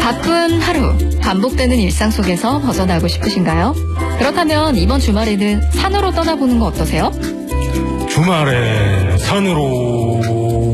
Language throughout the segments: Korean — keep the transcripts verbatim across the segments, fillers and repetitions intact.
바쁜 하루, 반복되는 일상 속에서 벗어나고 싶으신가요? 그렇다면 이번 주말에는 산으로 떠나보는 거 어떠세요? 주말에 산으로.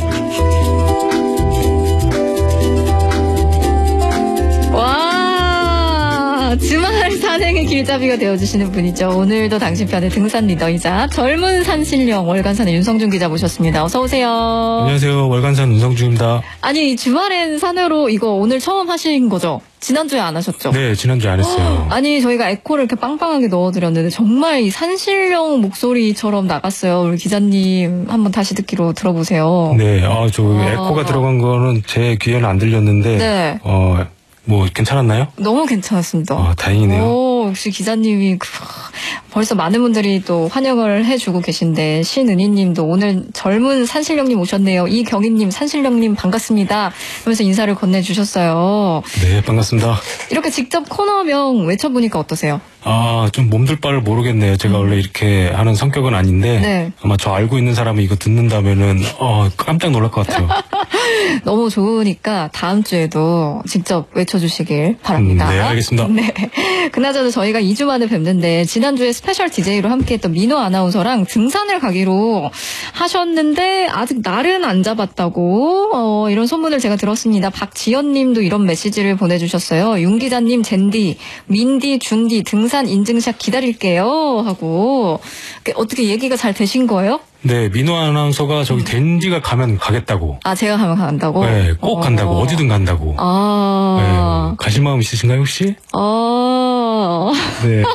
와, 주말 산행의 길잡이가 되어주시는 분이죠. 오늘도 당신 편의 등산 리더이자 젊은 산신령 월간산의 윤성준 기자 모셨습니다. 어서 오세요. 안녕하세요. 월간산 윤성준입니다. 아니, 주말엔 산으로 이거 오늘 처음 하신 거죠? 지난주에 안 하셨죠? 네, 지난주에 안 했어요. 아니, 저희가 에코를 이렇게 빵빵하게 넣어드렸는데 정말 이 산신령 목소리처럼 나갔어요. 우리 기자님 한번 다시 듣기로 들어보세요. 네, 아, 저 아. 에코가 들어간 거는 제 귀에는 안 들렸는데, 네. 어, 뭐 괜찮았나요? 너무 괜찮았습니다. 아, 다행이네요. 오, 역시 기자님이 그, 벌써 많은 분들이 또 환영을 해주고 계신데, 신은희님도 오늘 젊은 산신령님 오셨네요. 이경희님, 산신령님 반갑습니다. 하면서 인사를 건네주셨어요. 네, 반갑습니다. 이렇게 직접 코너명 외쳐보니까 어떠세요? 아, 좀 몸둘 바를 모르겠네요. 제가 원래 이렇게 하는 성격은 아닌데, 네. 아마 저 알고 있는 사람이 이거 듣는다면은, 어, 깜짝 놀랄 것 같아요. 너무 좋으니까 다음 주에도 직접 외쳐주시길 바랍니다. 음, 네, 알겠습니다. 네. 그나저나 저희가 이 주 만에 뵙는데 지난주에 스페셜 디제이로 함께했던 민호 아나운서랑 등산을 가기로 하셨는데 아직 날은 안 잡았다고 어, 이런 소문을 제가 들었습니다. 박지연님도 이런 메시지를 보내주셨어요. 윤 기자님, 젠디, 민디, 준디 등산 인증샷 기다릴게요 하고 어떻게 얘기가 잘 되신 거예요? 네, 민호 아나운서가 저기 댄디가 가면 가겠다고. 아, 제가 가면 간다고? 네, 꼭 간다고. 어. 어디든 간다고. 아. 네, 가실 마음 있으신가요, 혹시? 아. 네.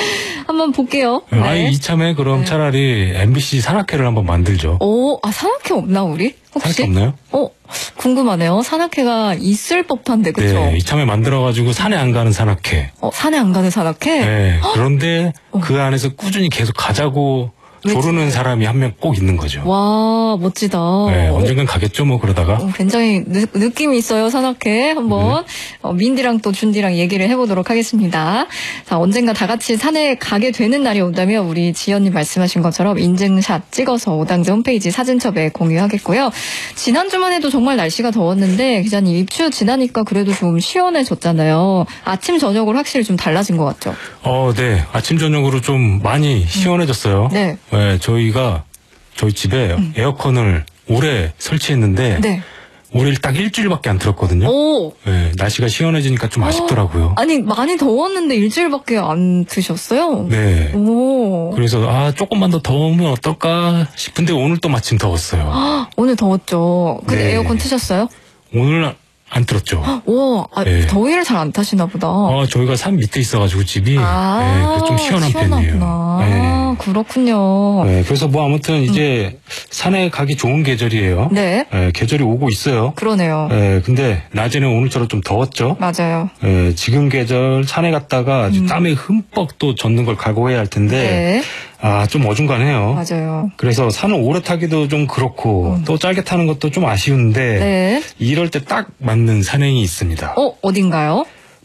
한번 볼게요. 네. 아이, 이참에 그럼 네. 차라리 엠비씨 산악회를 한번 만들죠. 오, 아, 산악회 없나, 우리? 혹시? 산악회 없나요? 어, 궁금하네요. 산악회가 있을 법한데, 그쵸? 네, 이참에 만들어가지고 산에 안 가는 산악회. 어, 산에 안 가는 산악회? 네, 그런데 어. 그 안에서 꾸준히 계속 가자고 조르는 외치네. 사람이 한 명 꼭 있는 거죠. 와, 멋지다. 네, 어, 언젠간 가겠죠, 뭐, 그러다가. 어, 굉장히 느, 느낌이 있어요, 산악회. 한번 네. 어, 민디랑 또 준디랑 얘기를 해보도록 하겠습니다. 자, 언젠가 다 같이 산에 가게 되는 날이 온다면 우리 지연님 말씀하신 것처럼 인증샷 찍어서 오당제 홈페이지 사진첩에 공유하겠고요. 지난주만 해도 정말 날씨가 더웠는데 기자님 입추 지나니까 그래도 좀 시원해졌잖아요. 아침 저녁으로 확실히 좀 달라진 것 같죠? 어, 네. 아침, 저녁으로 좀 많이 시원해졌어요. 네. 네, 저희가 저희 집에 음. 에어컨을 오래 설치했는데, 네. 올해 딱 일주일밖에 안 틀었거든요. 오. 네, 날씨가 시원해지니까 좀 아쉽더라고요. 아니, 많이 더웠는데 일주일밖에 안 드셨어요? 네. 오. 그래서 아 조금만 더 더우면 어떨까 싶은데 오늘 또 마침 더웠어요. 아, 오늘 더웠죠. 근데 네. 에어컨 트셨어요? 오늘 안 틀었죠. 오, 아, 네. 더위를 잘 안 타시나 보다. 어, 저희가 산 밑에 있어가지고 집이 아, 네, 그래서 좀 시원한 시원하구나. 편이에요. 아, 그렇군요. 네. 네, 그래서 뭐 아무튼 이제 산에 가기 좋은 계절이에요. 네. 네, 계절이 오고 있어요. 그러네요. 네, 근데 낮에는 오늘처럼 좀 더웠죠. 맞아요. 네, 지금 계절 산에 갔다가 아주 땀에 흠뻑 또 젖는 걸 각오해야 할 텐데 네. 아, 좀 어중간해요. 맞아요. 그래서 산을 오래 타기도 좀 그렇고 또 짧게 타는 것도 좀 아쉬운데 네. 이럴 때 딱 맞는 산행이 있습니다. 어, 어딘가요?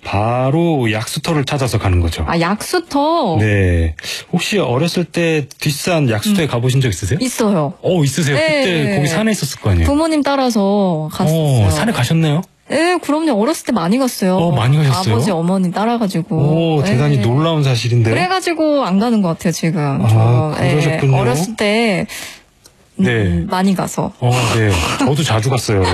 바로 약수터를 찾아서 가는 거죠. 아, 약수터? 네. 혹시 어렸을 때 뒷산 약수터에 가보신 적 있으세요? 있어요. 어, 있으세요? 네. 그때 거기 산에 있었을 거 아니에요? 부모님 따라서 갔었어요. 어, 산에 가셨나요? 네, 그럼요. 어렸을 때 많이 갔어요. 어, 많이 가셨어요? 아버지, 어머니 따라가지고. 오, 대단히 네. 놀라운 사실인데요. 그래가지고 안 가는 것 같아요, 지금. 아, 저, 예, 그러셨군요. 어렸을 때 음, 네. 많이 가서. 어, 네. 저도 자주 갔어요.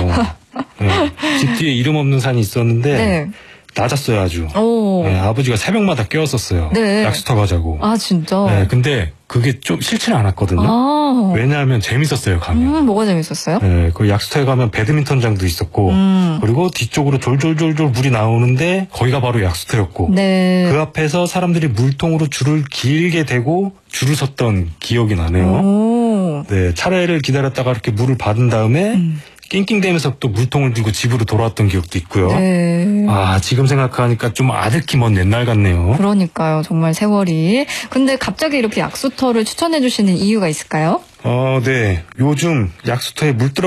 네. 집 뒤에 이름 없는 산이 있었는데 네. 낮았어요, 아주. 오. 네, 아버지가 새벽마다 깨웠었어요. 네. 약수터 가자고. 아, 진짜? 네, 근데 그게 좀 싫지는 않았거든요. 아. 왜냐하면 재밌었어요, 가면. 음, 뭐가 재밌었어요? 네, 그 약수터에 가면 배드민턴장도 있었고, 음. 그리고 뒤쪽으로 졸졸졸졸 물이 나오는데, 거기가 바로 약수터였고, 네. 그 앞에서 사람들이 물통으로 줄을 길게 대고 줄을 섰던 기억이 나네요. 오. 네, 차례를 기다렸다가 이렇게 물을 받은 다음에, 음. 낑낑대면서 또 물통을 들고 집으로 돌아왔던 기억도 있고요. 네. 아, 지금 생각하니까 좀 아득히 먼 옛날 같네요. 그러니까요. 정말 세월이. 근데 갑자기 이렇게 약수터를 추천해 주시는 이유가 있을까요? 어, 네. 요즘 약수터에 물 들어